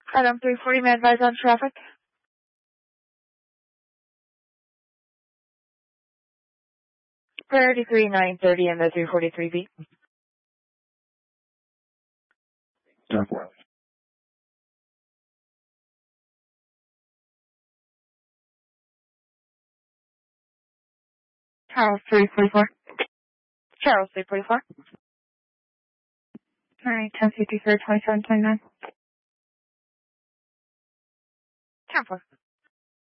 Item 340, may I advise on traffic? Priority 3930 and the 343B. Charles 344. Charles 344. Alright, 1053, 2729. 10-4.